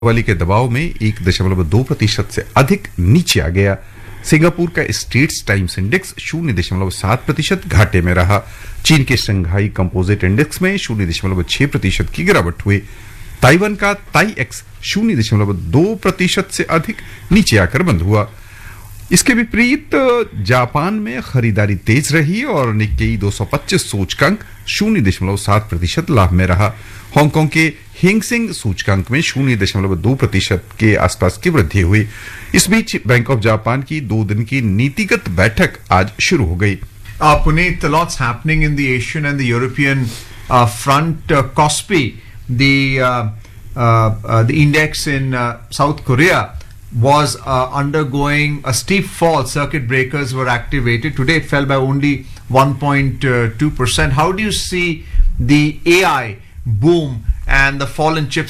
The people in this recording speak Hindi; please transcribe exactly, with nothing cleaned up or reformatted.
वाली के दबाव में एक दशमलव दो प्रतिशत से अधिक नीचे आ गया। सिंगापुर का स्टेट्स टाइम्स इंडेक्स शून्य दशमलव सात प्रतिशत घाटे में रहा। चीन के शंघाई कंपोजिट इंडेक्स में शून्य दशमलव छह प्रतिशत की गिरावट हुई। ताइवान का ताई एक्स शून्य दशमलव दो प्रतिशत से अधिक नीचे आकर बंद हुआ। इसके विपरीत जापान में खरीदारी तेज रही और निक्केई दो सौ पच्चीस सूचकांक शून्य दशमलव सात प्रतिशत लाभ में रहा। हांगकांग के हेंगसेंग सूचकांक में शून्य दशमलव दो प्रतिशत के आसपास की वृद्धि हुई। इस बीच बैंक ऑफ जापान की दो दिन की नीतिगत बैठक आज शुरू हो गई। Uh, Puneet, lots happening in the Asian and the European uh, front. Uh, Kospi, the uh, uh, uh, the index in uh, South Korea, was uh, undergoing a steep fall. Circuit breakers were activated. Today it fell by only one point two percent. How do you see the A I boom and the fall in chips